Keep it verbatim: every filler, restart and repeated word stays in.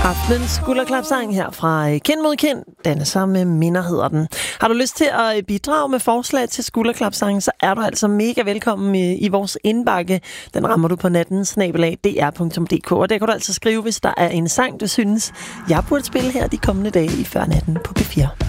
Aftenens skulderklapsang her fra Kind mod Kind. Den er så med minder, hedder den. Har du lyst til at bidrage med forslag til skulderklapsang, så er du altså mega velkommen i, i vores indbakke. Den rammer du på natten, snabel-a d r punktum d k. Og der kan du altså skrive, hvis der er en sang, du synes, jeg burde spille her de kommende dage i Før Natten på P fire.